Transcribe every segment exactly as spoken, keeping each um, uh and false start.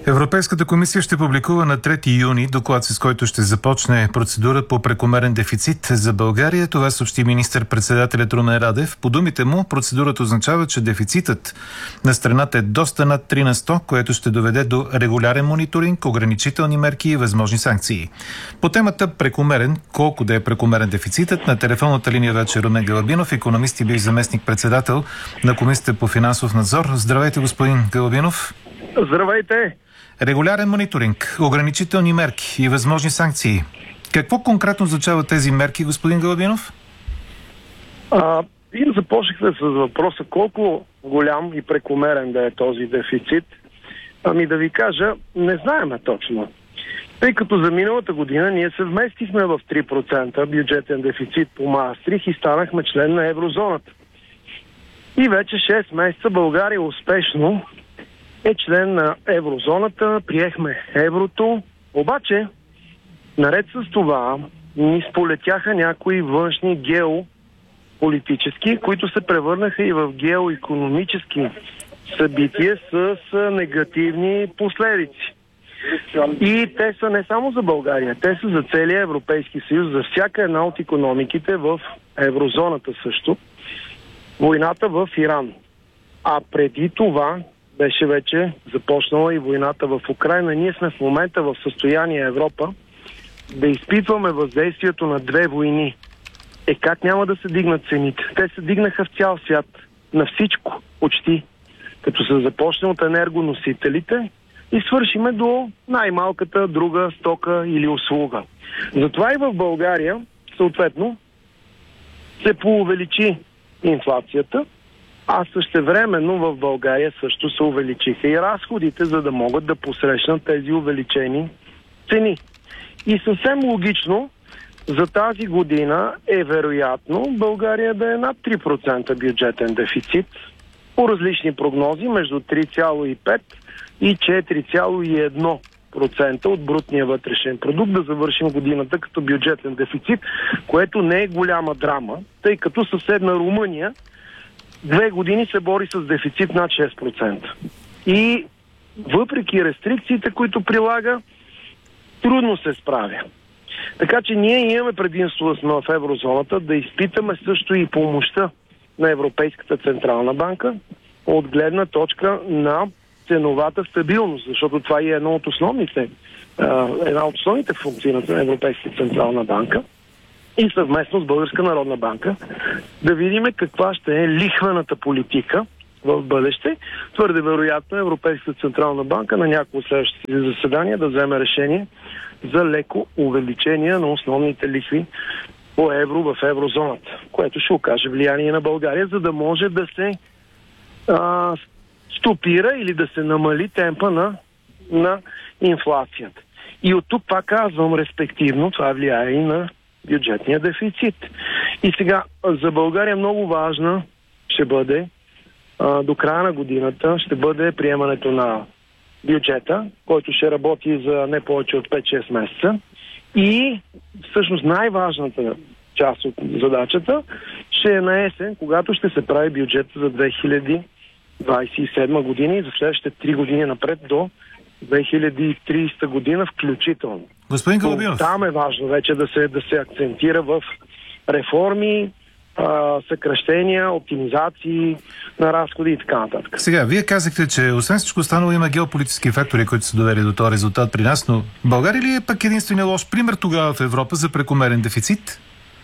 Европейската комисия ще публикува на трети юни доклад, с който ще започне процедура по прекомерен дефицит за България. Това съобщи министър-председателят Румен Радев. По думите му, процедурата означава, че дефицитът на страната е доста над три на сто, което ще доведе до регулярен мониторинг, ограничителни мерки и възможни санкции. По темата прекомерен, колко да е прекомерен дефицитът, на телефонната линия вече Румен Галабинов, икономист и бивш заместник-председател на Комисията по финансов надзор. Здравейте, господин Галабинов. Здравейте! Регулярен мониторинг, ограничителни мерки и възможни санкции. Какво конкретно означават тези мерки, господин Галабинов? А, вие започнахте с въпроса колко голям и прекомерен да е този дефицит. Ами да ви кажа, не знаеме точно. Тъй като за миналата година ние се вместихме в три процента бюджетен дефицит по Маастрихт и станахме член на еврозоната. И вече шест месеца България успешно е член на еврозоната, приехме еврото, обаче наред с това ни сполетяха някои външни геополитически, които се превърнаха и в геоикономически събития с негативни последици. И те са не само за България, те са за целия Европейски съюз, за всяка една от икономиките в еврозоната също. Войната в Иран. А преди това беше вече започнала и войната в Украйна. Ние сме в момента в състояние Европа да изпитваме въздействието на две войни. Е, как няма да се дигнат цените? Те се дигнаха в цял свят. На всичко, почти. Като се започне от енергоносителите и свършиме до най-малката друга стока или услуга. Затова и в България, съответно, се поувеличи инфлацията, а същевременно в България също се увеличиха и разходите, за да могат да посрещнат тези увеличени цени. И съвсем логично за тази година е вероятно България да е над три процента бюджетен дефицит по различни прогнози между три цяло и пет и четири цяло и едно процента от брутния вътрешен продукт, да завършим годината като бюджетен дефицит, което не е голяма драма, тъй като съседна Румъния две години се бори с дефицит над шест процента. И въпреки рестрикциите, които прилага, трудно се справя. Така че ние имаме предимство да сме в еврозоната, да изпитаме също и помощта на Европейската централна банка от гледна точка на ценовата стабилност, защото това е едно от основните, една от основните функции на Европейската централна банка. И съвместно с Българска народна банка да видим каква ще е лихвената политика в бъдеще. Твърде вероятно Европейската централна банка на някои от следващите заседания да вземе решение за леко увеличение на основните лихви по евро в еврозоната, което ще окаже влияние на България, за да може да се а, стопира или да се намали темпа на, на инфлацията. И от тук пак казвам, респективно, това влияе и на бюджетния дефицит. И сега за България много важна ще бъде а, до края на годината ще бъде приемането на бюджета, който ще работи за не повече от пет-шест месеца. И всъщност най-важната част от задачата ще е на есен, когато ще се прави бюджет за две хиляди двадесет и седма година и за следващите три години напред до две хиляди и тридесета година включително. Господин Галабинов. Там е важно вече да се, да се акцентира в реформи, а, съкращения, оптимизации на разходи и така нататък. Сега, вие казахте, че освен всичко останало има геополитически фактори, които са довели до този резултат при нас, но България ли е пък единствения лош пример тогава в Европа за прекомерен дефицит?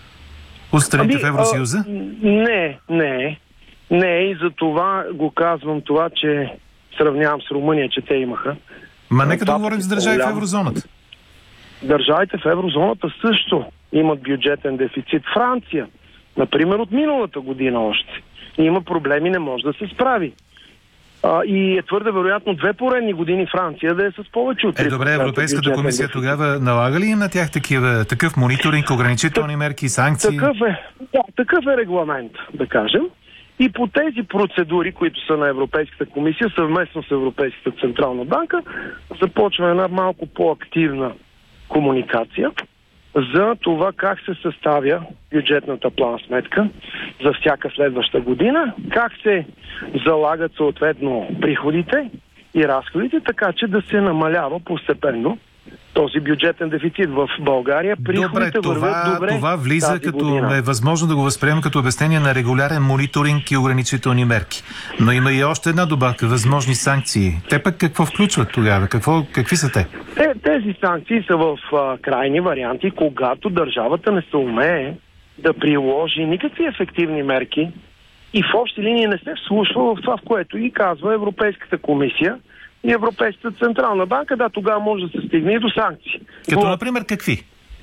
От страните Ами, в Евросъюза? А, не, не. Не, и за това го казвам това, че сравнявам с Румъния, че те имаха. Ма нека да говорим с държави в еврозоната. Държавите в еврозоната също имат бюджетен дефицит. Франция, например, от миналата година още има проблеми, не може да се справи. А, и е твърде вероятно две поредни години Франция да е с повече от три процента. Е, добре, Европейската комисия дефицит. Тогава налага ли им на тях такива, такъв мониторинг, ограничителни мерки, санкции? Такъв е, да, такъв е регламент, да кажем. И по тези процедури, които са на Европейската комисия, съвместно с Европейската централна банка, започва една малко по-активна комуникация за това как се съставя бюджетната план-сметка за всяка следваща година, как се залагат съответно приходите и разходите, така че да се намалява постепенно този бюджетен дефицит в България. Добре, това, добре това влиза като година. е възможно да го възприемем като обяснение на регулярен мониторинг и ограничителни мерки. Но има и още една добавка – възможни санкции. Те пък какво включват тогава? Какво, какви са те? те тези санкции са в а, крайни варианти, когато държавата не се умее да приложи никакви ефективни мерки и в общи линии не се вслушва в това, в което и казва Европейската комисия и Европейската централна банка. Да, тогава може да се стигне и до санкции. Като, Но, например, какви?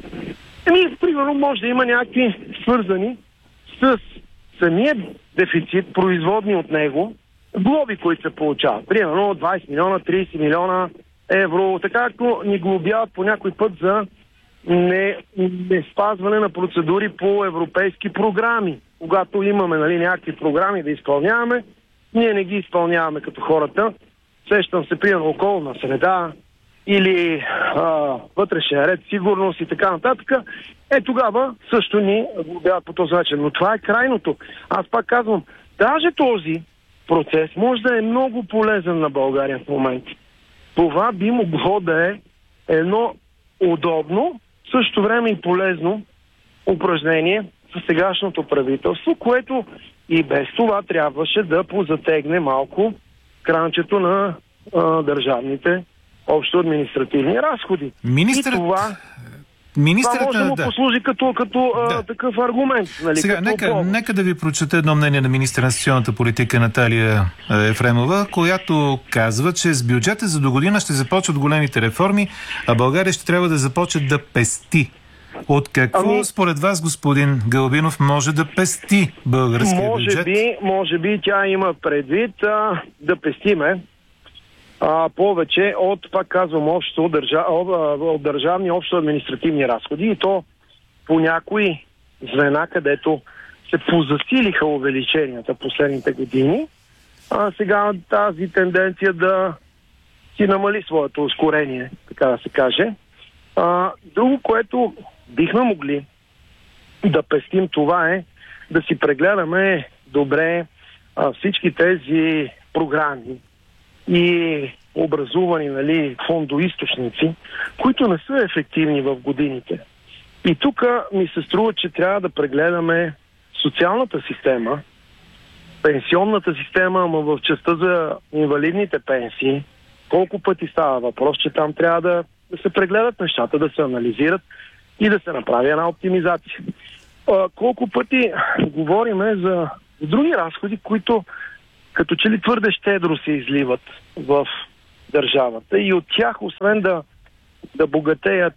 Еми, примерно, може да има някакви свързани с самия дефицит, производни от него, глоби, които се получават. Примерно двайсет милиона, трийсет милиона евро, така както ни глобяват по някой път за не, не спазване на процедури по европейски програми. Когато имаме, нали, някакви програми да изпълняваме, ние не ги изпълняваме като хората. Сещам се, примерно, околна среда или а, вътрешен ред, сигурност и така нататък. Е, тогава също ни глобяват по този начин. Но това е крайното. Аз пак казвам, даже този процес може да е много полезен на България в момента. Това би могло да е едно удобно, в същото време и полезно упражнение за сегашното правителство, което и без това трябваше да позатегне малко кранчето на а, държавните общо административни разходи. Министърът... И това... Министърът, това може да му да. послужи като, като да. а, такъв аргумент. Нали, Сега, като нека, нека да ви прочета едно мнение на министъра на социалната политика Наталия Ефремова, която казва, че с бюджета за до година ще започват големите реформи, а България ще трябва да започне да пести. От какво, ами, според вас, господин Гълъбинов, може да пести българския може бюджет? Би, може би тя има предвид а, да пестиме а, повече от, пак казвам, общо, държа, от държавни общо административни разходи, и то по някои звена, където се позасилиха увеличенията последните години. А сега тази тенденция да си намали своето ускорение, така да се каже. А, друго, което бихме могли да пестим, това е да си прегледаме добре а, всички тези програми и образувани, нали, фондоизточници, които не са ефективни в годините. И тук ми се струва, че трябва да прегледаме социалната система, пенсионната система, ама в частта за инвалидните пенсии. Колко пъти става въпрос, че там трябва да, да се прегледат нещата, да се анализират и да се направи една оптимизация. А, колко пъти говориме за други разходи, които като че ли твърде щедро се изливат в държавата, и от тях, освен да, да богатеят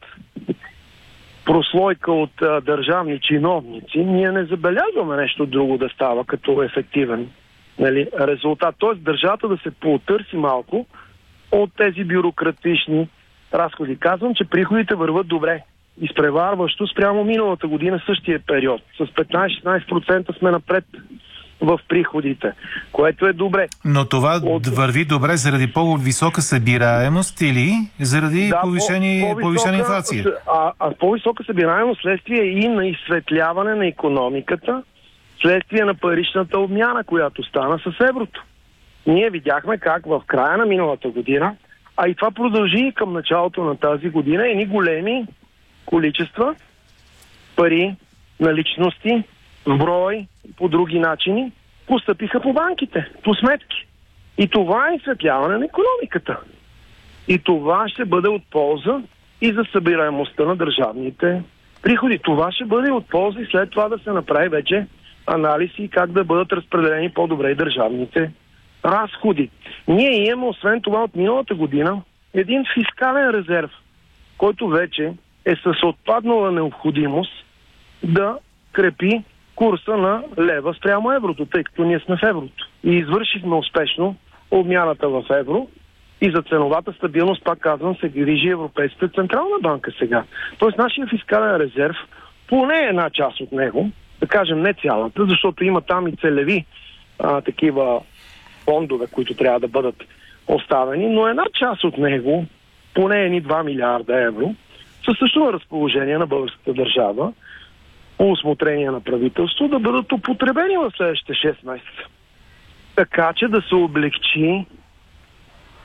прослойка от а, държавни чиновници, ние не забелязваме нещо друго да става като ефективен, нали, резултат. Тоест държавата да се потърси малко от тези бюрократични разходи. Казвам, че приходите върват добре. Изпреварващо спрямо миналата година същия период. С петнайсет-шестнайсет процента сме напред в приходите, което е добре. Но това От... върви добре заради по-висока събираемост или заради да, повишени, по- повишена инфлация? А, а по-висока събираемост следствие и на изсветляване на икономиката, следствие на паричната обмяна, която стана с еврото. Ние видяхме как в края на миналата година, а и това продължи и към началото на тази година, едни големи количества пари, наличности, в брой, по други начини, постъпиха по банките, по сметки. И това е изсветляване на икономиката. И това ще бъде от полза и за събираемостта на държавните приходи. Това ще бъде от полза и след това да се направи вече анализ и как да бъдат разпределени по-добре и държавните разходи. Ние имаме, освен това, от миналата година един фискален резерв, който вече е с отпаднала необходимост да крепи курса на лева спрямо еврото, тъй като ние сме в еврото. И извършихме успешно обмяната в евро и за ценовата стабилност, пак казвам, се грижи Европейската централна банка сега. Тоест нашия фискален резерв, поне една част от него, да кажем не цялата, защото има там и целеви а, такива фондове, които трябва да бъдат оставени, но една част от него, поне едни два милиарда евро, са също на разположение на българската държава по усмотрение на правителство да бъдат употребени в следващите шест месеца. Така че да се облегчи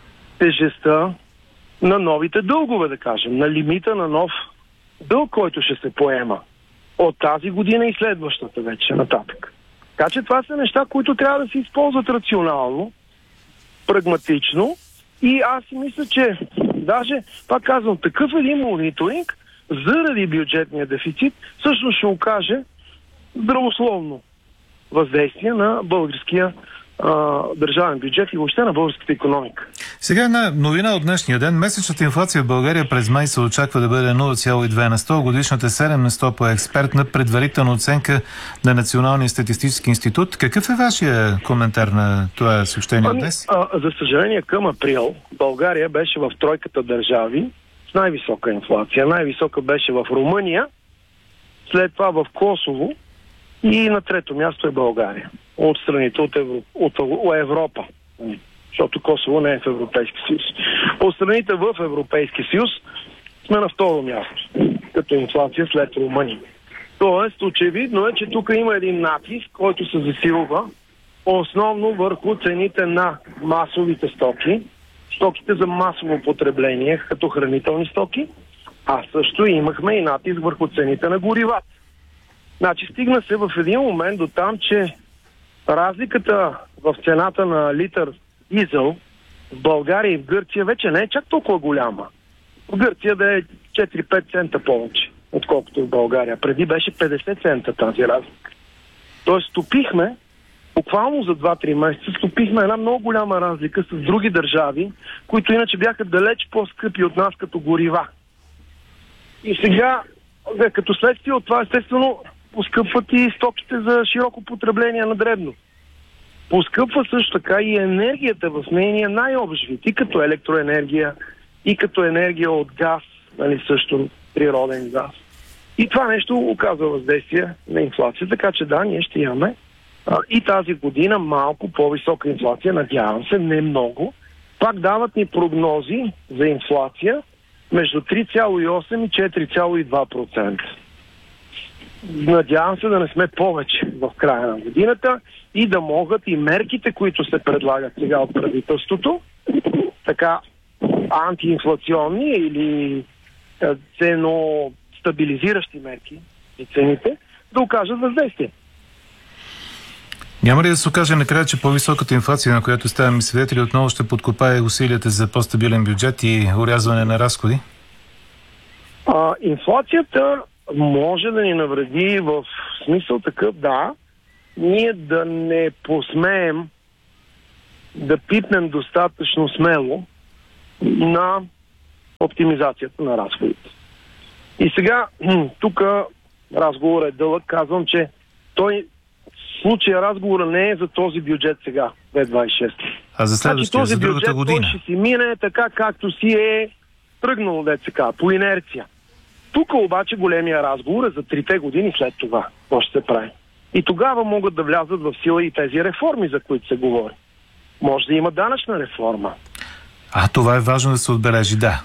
тежестта на новите дългове, да кажем, на лимита на нов дълг, който ще се поема от тази година и следващата вече нататък. Така че това са неща, които трябва да се използват рационално, прагматично и аз си мисля, че даже, пак казвам, такъв един мониторинг заради бюджетния дефицит всъщност ще окаже здравословно въздействие на българския а, държавен бюджет и въобще на българската икономика. Сега една новина от днешния ден. Месечната инфлация в България през май се очаква да бъде нула цяло и две на сто, годишната седем на сто по експертна предварителна оценка на Националния статистически институт. Какъв е вашия коментар на това съобщение ами, днес? А, за съжаление, към април България беше в тройката държави с най-висока инфлация. Най-висока беше в Румъния, след това в Косово и на трето място е България. От страните от, Евро... от Европа. Защото Косово не е в Европейски съюз. От страните в Европейски съюз сме на второ място, като инфлация след Румъния. Тоест, очевидно е, че тук има един натиск, който се засилва основно върху цените на масовите стоки, стоките за масово потребление, като хранителни стоки, а също имахме и натиск върху цените на горивата. Значи стигна се в един момент до там, че разликата в цената на литър дизел в България и в Гърция вече не е чак толкова голяма. В Гърция да е четири-пет цента повече, отколкото в България. Преди беше петдесет цента тази разлика. Тоест стопихме, буквално за два-три месеца, стопихме една много голяма разлика с други държави, които иначе бяха далеч по-скъпи от нас като горива. И сега, като следствие от това, естествено, поскъпват и стоките за широко потребление на дребно. Поскъпва също така и енергията в нейния най-общ вид, и като електроенергия, и като енергия от газ, нали, също природен газ. И това нещо оказва въздействие на инфлация, така че да, ние ще имаме а, и тази година малко по-висока инфлация, надявам се, не много. Пак дават ни прогнози за инфлация между три цяло и осем и четири цяло и два процента. Надявам се да не сме повече в края на годината и да могат и мерките, които се предлагат сега от правителството, така антиинфлационни или цено стабилизиращи мерки и цените, да окажат въздействие. Няма ли да се окаже накрая, че по-високата инфлация, на която ставаме свидетели, отново ще подкопае усилията за по-стабилен бюджет и урязване на разходи? А, инфлацията може да ни навреди в смисъл такъв, да, ние да не посмеем да пипнем достатъчно смело на оптимизацията на разходите. И сега, тук разговор е дълъг, казвам, че той в случая разговора не е за този бюджет сега, две хиляди двадесет и шеста. А за следващия, за другата година? Той ще си мине така, както си е тръгнало, деца, по инерция. Тук обаче големия разговор е за трите години след това, какво ще се прави. И тогава могат да влязат в сила и тези реформи, за които се говори. Може да има данъчна реформа. А, това е важно да се отбележи, да.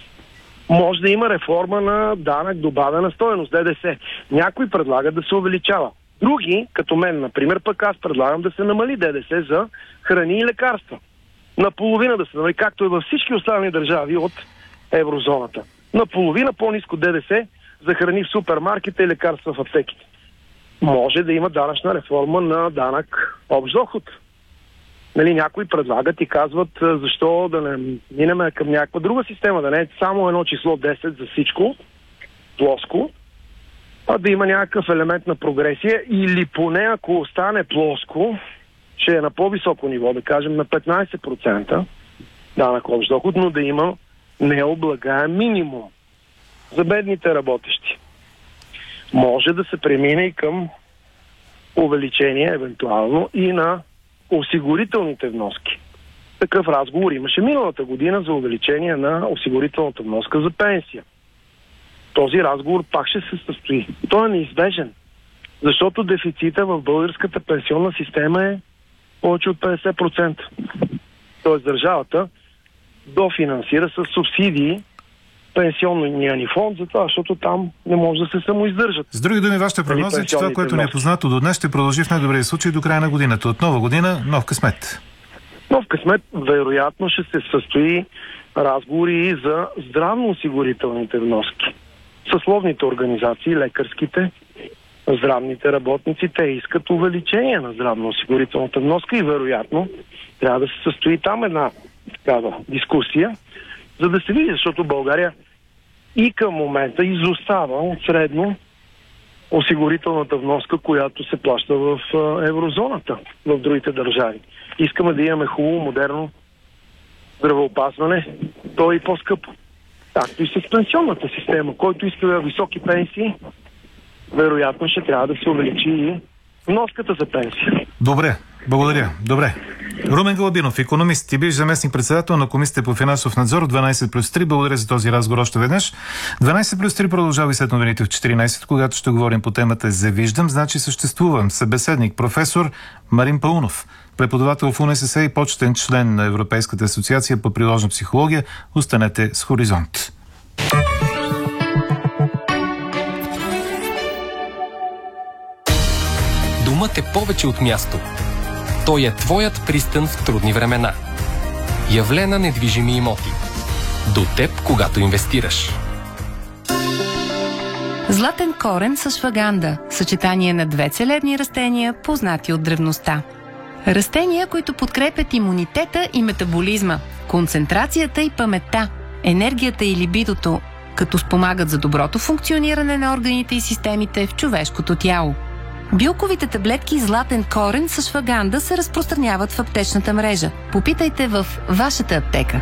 Може да има реформа на данък добавена стойност, ДДС. Някои предлагат да се увеличава. Други, като мен, например, пък аз предлагам да се намали ДДС за храни и лекарства. Наполовина да се намали, както е във всички останали държави от еврозоната. Наполовина по-ниско ДДС за храни в супермаркета и лекарства в аптеките. Може да има данъчна реформа на данък общ доход. Нали, някои предлагат и казват защо да не минем към някаква друга система, да не е само едно число десет за всичко, плоско, а да има някакъв елемент на прогресия или поне ако остане плоско, ще е на по-високо ниво, да кажем на петнадесет процента данък общ доход, но да има необлагаем минимум за бедните работещи. Може да се премине и към увеличение, евентуално, и на осигурителните вноски. Такъв разговор имаше миналата година за увеличение на осигурителната вноска за пенсия. Този разговор пак ще се състои. Той е неизбежен, защото дефицита в българската пенсионна система е повече от петдесет процента. Тоест държавата дофинансира с субсидии пенсионния ни фонд, за това, защото там не може да се самоиздържат. С други думи, вашата прогноза е, че това, което не е познато до днес, ще продължи в най-добрия случай до края на годината. От нова година, нов късмет. Но то в късмет вероятно ще се състои разговори и за здравноосигурителните вноски. Съсловните организации, лекарските, здравните работници, те искат увеличение на здравноосигурителната вноска и вероятно трябва да се състои там една такава дискусия, за да се види, защото България и към момента изостава от средно осигурителната вноска, която се плаща в еврозоната, в другите държави. Искаме да имаме хубаво, модерно здравеопазване, то е и по-скъпо. Както и с пенсионната система, който иска високи пенсии, вероятно ще трябва да се увеличи и вноската за пенсия. Добре, благодаря. Добре. Румен Галабинов, икономист и бивш заместник-председател на Комисията по финансов надзор, дванайсет плюс три. Благодаря за този разговор още веднъж. дванайсет плюс три продължава и след новините в четиринайсет, когато ще говорим по темата "Завиждам, значи съществувам". Събеседник професор Марин Паунов, преподавател в УНСС и почетен член на Европейската асоциация по приложна психология. Останете с Хоризонт. Думът е повече от място. Той е твоят пристан в трудни времена. Явлена недвижими имоти. До теб, когато инвестираш. Златен корен с шваганда. Съчетание на две целебни растения, познати от древността. Растения, които подкрепят имунитета и метаболизма, концентрацията и паметта, енергията и либидото, като спомагат за доброто функциониране на органите и системите в човешкото тяло. Билковите таблетки "Златен корен" с шваганда се разпространяват в аптечната мрежа. Попитайте в вашата аптека.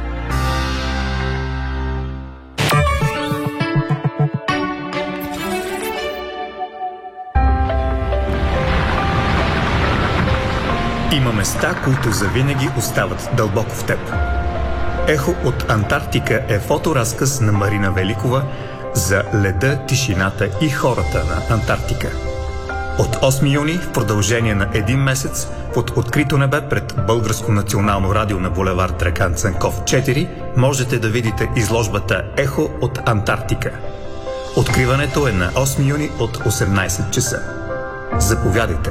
Има места, които завинаги остават дълбоко в теб. "Ехо от Антарктика" е фоторазказ на Марина Великова за леда, тишината и хората на Антарктика. От осми юни, в продължение на един месец, под открито небе пред Българско национално радио на булевард Драган Цанков четири, можете да видите изложбата "Ехо от Антарктика". Откриването е на осми юни от осемнайсет часа. Заповядайте!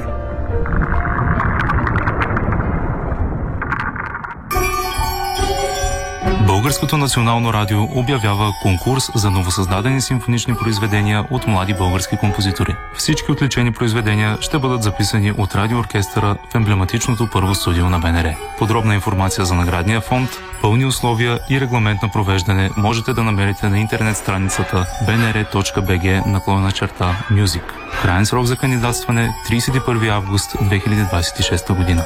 Българското национално радио обявява конкурс за новосъздадени симфонични произведения от млади български композитори. Всички отличени произведения ще бъдат записани от радиооркестъра в емблематичното първо студио на БНР. Подробна информация за наградния фонд, пълни условия и регламент на провеждане можете да намерите на интернет страницата би ен ар точка би джи наклонена черта Music. Краен срок за кандидатстване трийсет и първи август две хиляди двадесет и шеста година.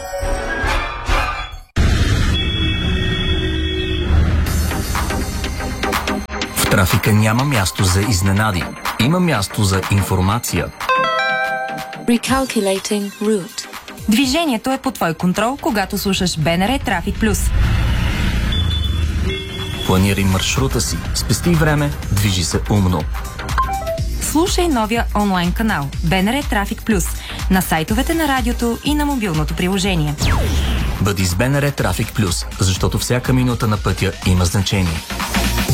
В трафика няма място за изненади. Има място за информация. Recalculating route. Движението е по твой контрол, когато слушаш БНР Трафик Плюс. Планирай маршрута си, спести време, движи се умно. Слушай новия онлайн канал БНР Трафик Плюс на сайтовете на радиото и на мобилното приложение. Бъди с БНР Трафик Плюс, защото всяка минута на пътя има значение.